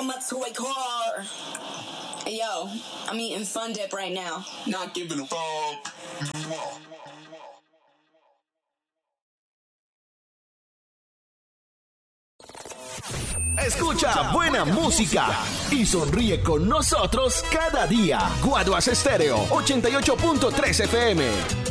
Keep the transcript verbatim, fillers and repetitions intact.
my toy car. Hey, yo, I'm eating Fun Dip right now. Not giving a fuck. Escucha buena música y sonríe con nosotros cada día. Guaduas Estéreo ochenta y ocho punto tres F M.